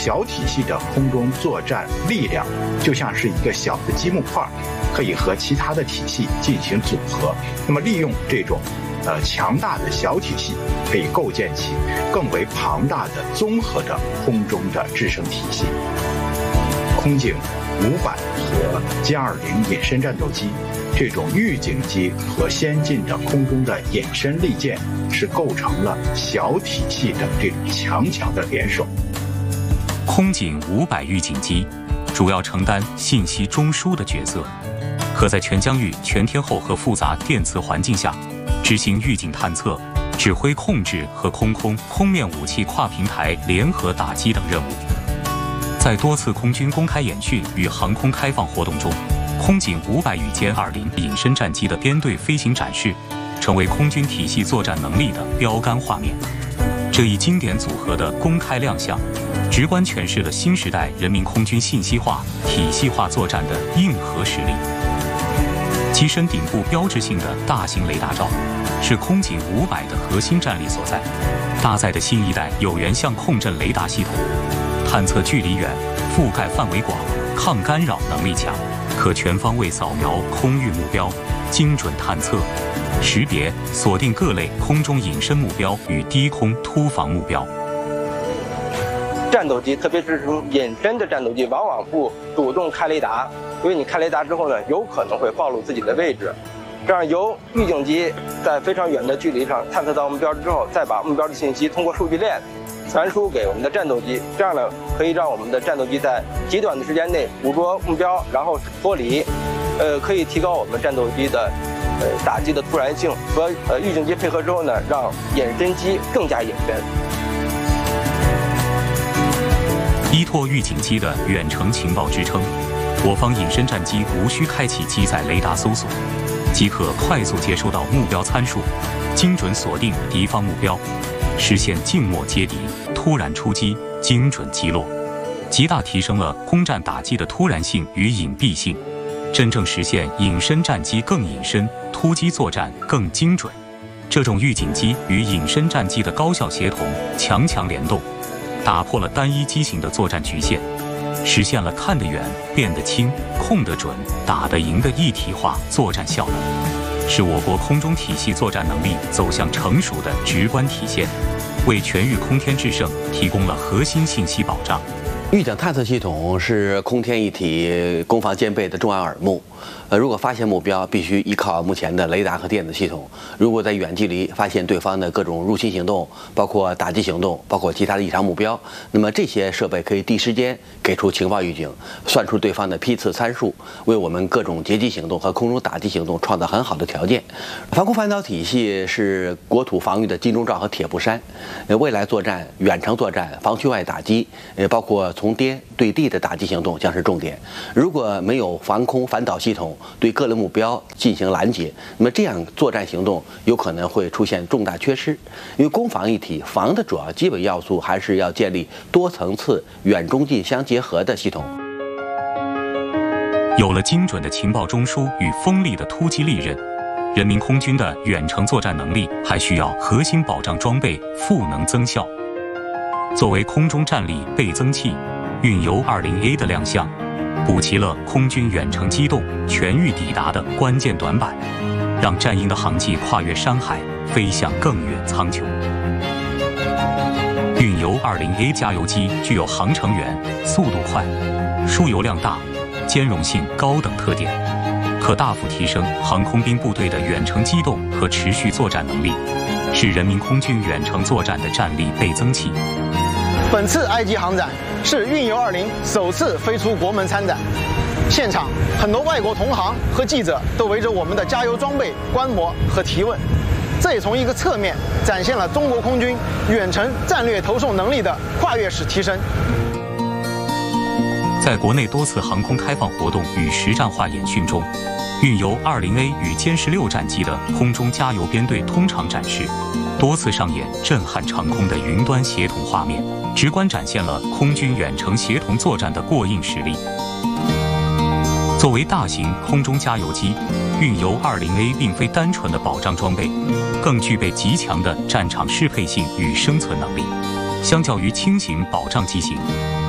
小体系的空中作战力量，就像是一个小的积木块，可以和其他的体系进行组合。那么利用这种强大的小体系，可以构建起更为庞大的综合的空中的制胜体系。空警500和歼20隐身战斗机，这种预警机和先进的空中的隐身利剑，是构成了小体系的这种强的联手。 空警500预警机主要承担信息中枢的角色，可在全疆域、全天候和复杂电磁环境下执行预警探测、指挥控制和空面武器跨平台联合打击等任务。在多次空军公开演训与航空开放活动中，空警500与歼20隐身战机的编队飞行展示，成为空军体系作战能力的标杆画面。这一经典组合的公开亮相，直观诠释了新时代人民空军信息化、体系化作战的硬核实力。机身顶部标志性的大型雷达罩，是空警500的核心战力所在，搭载的新一代有源相控阵雷达系统。探测距离远，覆盖范围广，抗干扰能力强，可全方位扫描空域目标，精准探测、识别、锁定各类空中隐身目标与低空突防目标。 战斗机，特别是这种隐身的战斗机，往往不主动开雷达，因为你开雷达之后呢，有可能会暴露自己的位置。这样由预警机在非常远的距离上探测到目标之后，再把目标的信息通过数据链传输给我们的战斗机，这样呢可以让我们的战斗机在极短的时间内捕捉目标，然后脱离，可以提高我们战斗机的打击的突然性，和预警机配合之后呢，让隐身机更加隐身。 依托预警机的远程情报支撑，我方隐身战机无需开启机载雷达搜索，即可快速接收到目标参数，精准锁定敌方目标，实现静默接敌、突然出击、精准击落，极大提升了空战打击的突然性与隐蔽性，真正实现隐身战机更隐身、突击作战更精准。这种预警机与隐身战机的高效协同、强联动，打破了单一机型的作战局限，实现了看得远、辨得清、控得准、打得赢的一体化作战效能，是我国空中体系作战能力走向成熟的直观体现，为全域空天制胜提供了核心信息保障。 预警探测系统是空天一体、攻防兼备的重要耳目。如果发现目标，必须依靠目前的雷达和电子系统。如果在远距离发现对方的各种入侵行动，包括打击行动，包括其他的异常目标，那么这些设备可以第一时间给出情报预警，算出对方的批次参数，为我们各种截击行动和空中打击行动创造很好的条件。防空反导体系是国土防御的金钟罩和铁布衫，未来作战、远程作战、防区外打击，包括从天对地的打击行动将是重点。如果没有防空反导系统对各类目标进行拦截，那么这样作战行动有可能会出现重大缺失。因为攻防一体，防的主要基本要素还是要建立多层次、远中近相结合的系统。 有了精准的情报中枢与锋利的突击利刃，人民空军的远程作战能力还需要核心保障装备赋能增效。作为空中战力倍增器，运油 20A 的亮相，补齐了空军远程机动、全域抵达的关键短板，让战鹰的航迹跨越山海，飞向更远苍穹。运油 20A 加油机具有航程远、速度快、输油量大、兼容性高等特点，可大幅提升航空兵部队的远程机动和持续作战能力，是人民空军远程作战的战力倍增器。 本次埃及航展是运油20首次飞出国门参展，现场很多外国同行和记者都围着我们的加油装备观摩和提问，这也从一个侧面展现了中国空军远程战略投送能力的跨越式提升。 在国内多次航空开放活动与实战化演训中，运油 20A 与歼16战机的空中加油编队通常展示，多次上演震撼长空的云端协同画面，直观展现了空军远程协同作战的过硬实力。作为大型空中加油机，运油 20A 并非单纯的保障装备，更具备极强的战场适配性与生存能力。相较于轻型保障机型，